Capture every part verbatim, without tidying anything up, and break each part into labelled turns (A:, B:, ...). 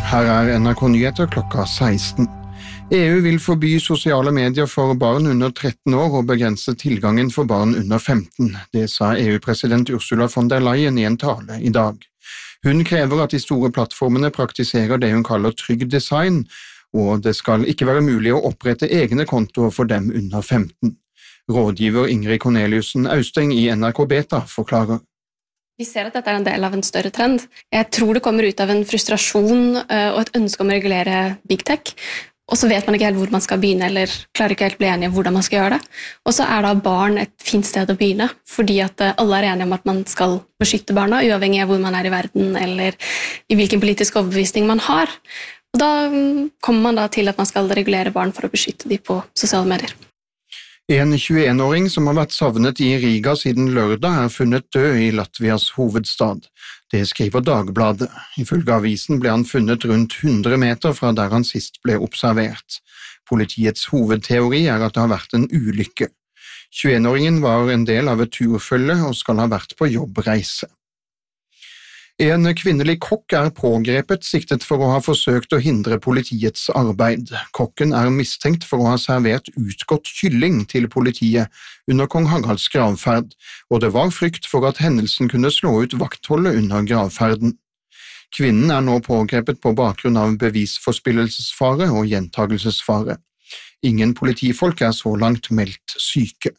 A: Her er N R K Nyheter klokka seksten. E U vil forby sosiale medier for barn under tretten år og begrense tilgangen for barn under femten. Det sa E U-president Ursula von der Leyen i en tale i dag. Hun krever at de store plattformene praktiserer det hun kaller trygg design, og det skal ikke være mulig å opprette egne kontoer for dem under femten. Rådgiver Ingrid Corneliussen Austeng i N R K Beta forklarer.
B: Vi ser at dette er en del av en større trend. Jeg tror det kommer ut av en frustrasjon og et ønske om å regulere big tech, og så vet man ikke helt hvor man skal begynne, eller klarer ikke helt bli enige om hvordan man skal gjøre det. Og så er da barn et fint sted å begynne, fordi at alle er enige om at man skal beskytte barna, uavhengig av hvor man er i verden, eller i hvilken politisk overbevisning man har. Og da kommer man da til at man skal regulere barn for å beskytte dem på sosiale medier.
A: En tjueen-åring som har vært savnet i Riga siden lørdag er funnet død i Latvias hovedstad. Det skriver Dagbladet. Ifølge avisen ble han funnet rundt hundre meter fra der han sist ble observert. Politiets hovedteori er at det har vært en ulykke. tjueen-åringen var en del av et turfølge og skal ha vært på jobbreise. En kvinnelig kokk er pågrepet siktet for å ha forsøkt å hindre politiets arbeid. Kokken er mistenkt for å ha servert utgått kylling til politiet under kong Haralds gravferd, og det var frykt for at hendelsen kunne slå ut vaktholdet under gravferden. Kvinnen er nå pågrepet på bakgrunn av bevisforspillelsesfare og gjentagelsesfare. Ingen politifolk er så langt meldt syke.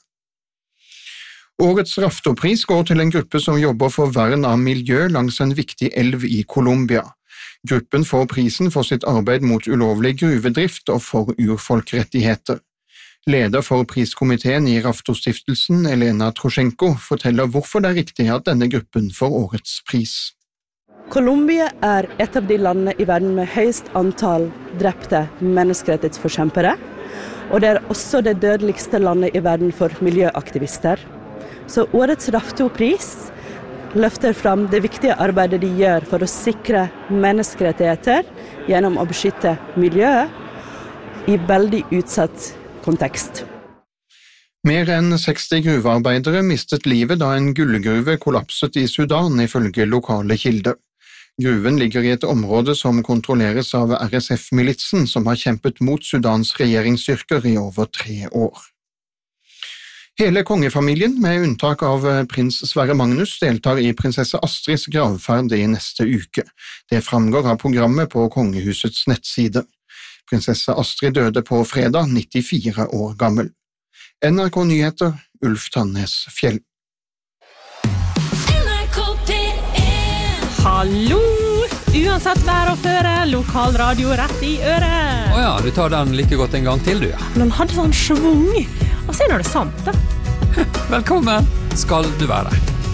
A: Årets Raftopris går til en gruppe som jobber for vern av miljø langs en viktig elv i Colombia. Gruppen får prisen for sitt arbeid mot ulovlig gruvedrift og for urfolkrettigheter. Leder for priskomiteen i Raftostiftelsen, Elena Trosjenko, forteller hvorfor det er riktig at denne gruppen får årets pris.
C: Colombia er et av de landene i verden med høyest antall drepte menneskerettighetsforkjempere, og det er også det dødeligste landet i verden for miljøaktivister. Så årets Raftopris løfter fram det viktige arbeidet de gjør for å sikre menneskerettigheter gjennom å beskytte miljøet i veldig utsatt kontekst.
A: Mer enn seksti gruvearbeidere mistet livet da en gullgruve kollapset i Sudan, ifølge lokale kilder. Gruven ligger i et område som kontrolleres av R S F-militsen, som har kjempet mot Sudans regjeringsstyrker i over tre år. Hele kongefamilien, med unntak av prins Sverre Magnus, deltar i prinsesse Astrids gravferd i neste uke. Det framgår av programmet på kongehusets nettside. Prinsesse Astrid døde på fredag, nittifire år gammel. N R K Nyheter, Ulf Tannes Fjell.
D: Hallo! Uansett vær og føre, lokal radio rett i øret.
E: Åja, du tar den like godt en gang til, du.
D: Men han hadde sånn svung. Og så er det sant, da.
E: Velkommen skal du være.